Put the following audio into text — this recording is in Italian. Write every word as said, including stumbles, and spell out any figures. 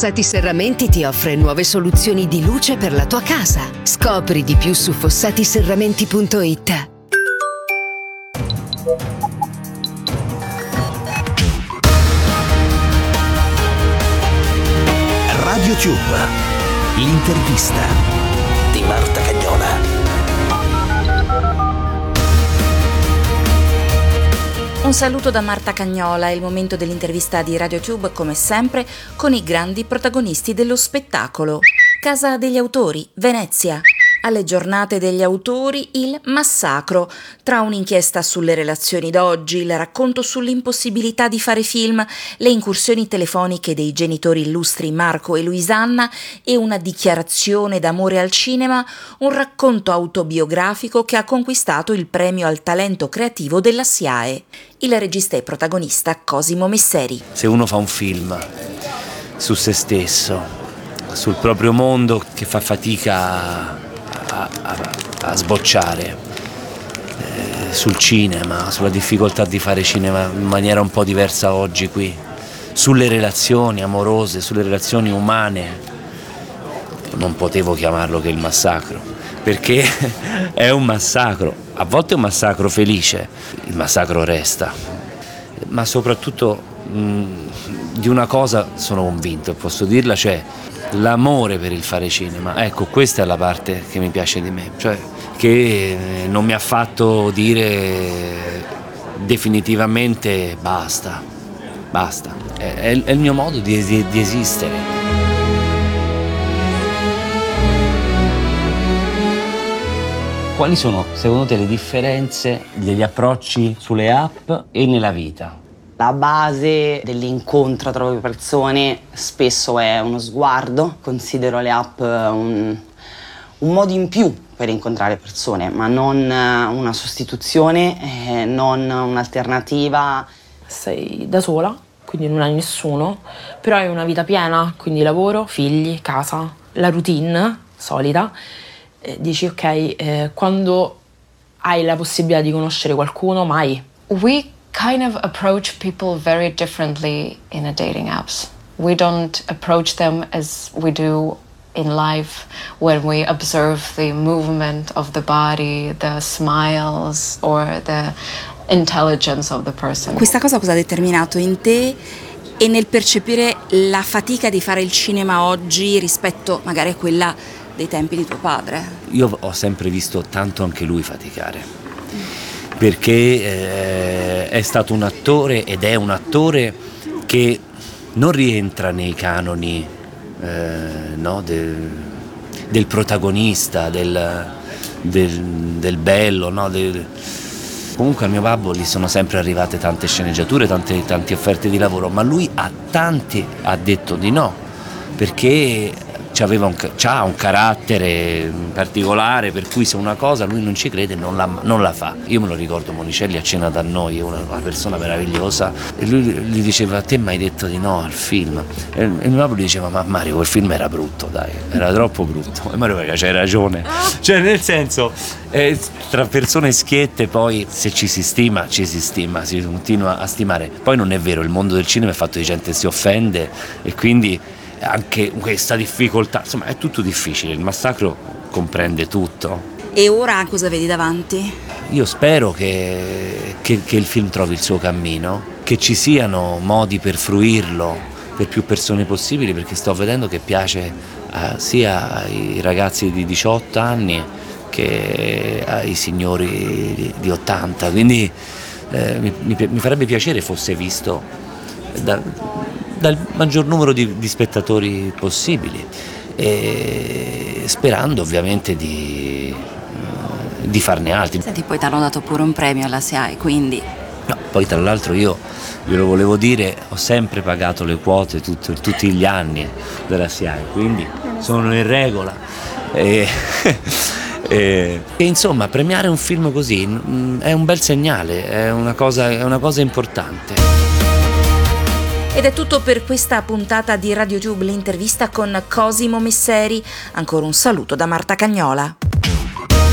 Fossati Serramenti ti offre nuove soluzioni di luce per la tua casa. Scopri di più su fossati serramenti punto it. Radio Tube, l'intervista di Marta Cagnola. Un saluto da Marta Cagnola, è il momento dell'intervista di Radio Tube, come sempre, con i grandi protagonisti dello spettacolo. Casa degli Autori, Venezia. Alle giornate degli autori, il massacro. Tra un'inchiesta sulle relazioni d'oggi, il racconto sull'impossibilità di fare film, le incursioni telefoniche dei genitori illustri Marco e Luisanna e una dichiarazione d'amore al cinema, un racconto autobiografico che ha conquistato il premio al talento creativo della S I A E. Il regista e protagonista Cosimo Messeri. Se uno fa un film su se stesso, sul proprio mondo, che fa fatica A, a, a sbocciare, eh, sul cinema, sulla difficoltà di fare cinema in maniera un po' diversa oggi qui, sulle relazioni amorose, sulle relazioni umane, non potevo chiamarlo che il massacro, perché è un massacro, a volte è un massacro felice, il massacro resta, ma soprattutto mh, di una cosa sono convinto, posso dirla, cioè l'amore per il fare cinema. Ecco, questa è la parte che mi piace di me, cioè che non mi ha fatto dire definitivamente basta, basta. È, è, è il mio modo di, di, di esistere. Quali sono, secondo te, le differenze degli approcci sulle app e nella vita? La base dell'incontro tra le persone spesso è uno sguardo. Considero le app un, un modo in più per incontrare persone, ma non una sostituzione, eh, non un'alternativa. Sei da sola, quindi non hai nessuno, però hai una vita piena, quindi lavoro, figli, casa, la routine solita. Eh, dici ok, eh, quando hai la possibilità di conoscere qualcuno, mai. We kind of approach people very differently in a dating apps. We don't approach them as we do in life when we observe the movement of the body, the smiles or the intelligence of the person. Questa cosa cosa ha determinato in te e nel percepire la fatica di fare il cinema oggi rispetto magari a quella dei tempi di tuo padre? Io ho sempre visto tanto anche lui faticare, perché eh, è stato un attore ed è un attore che non rientra nei canoni eh, no, del, del protagonista, del, del, del bello, no, del... Comunque al mio babbo gli sono sempre arrivate tante sceneggiature, tante, tante offerte di lavoro, ma lui a tanti ha detto di no, perché c'aveva un, c'ha un carattere particolare per cui se una cosa lui non ci crede non la, non la fa. Io me lo ricordo Monicelli a cena da noi, una, una persona meravigliosa, e lui gli diceva: a te mi hai detto di no al film, e, e mio papà gli diceva: ma Mario, quel film era brutto, dai, era troppo brutto. E Mario, c'hai ragione, cioè nel senso eh, tra persone schiette poi se ci si stima ci si stima, si continua a stimare. Poi non è vero, il mondo del cinema è fatto di gente che si offende e quindi anche questa difficoltà, insomma è tutto difficile, il massacro comprende tutto. E ora cosa vedi davanti? Io spero che, che, che il film trovi il suo cammino, che ci siano modi per fruirlo per più persone possibili, perché sto vedendo che piace eh, sia ai ragazzi di diciotto anni che ai signori di, di ottanta, quindi eh, mi, mi farebbe piacere fosse visto da, dal maggior numero di, di spettatori possibili, e sperando ovviamente di, di farne altri. Senti, poi ti hanno dato pure un premio alla S I A E, quindi... No, poi tra l'altro io, ve lo volevo dire, ho sempre pagato le quote tutto, tutti gli anni della S I A E, quindi sono in regola. E, e, e insomma, premiare un film così mh, è un bel segnale, è una cosa, è una cosa importante. Ed è tutto per questa puntata di Radio Tube, l'intervista con Cosimo Messeri. Ancora un saluto da Marta Cagnola.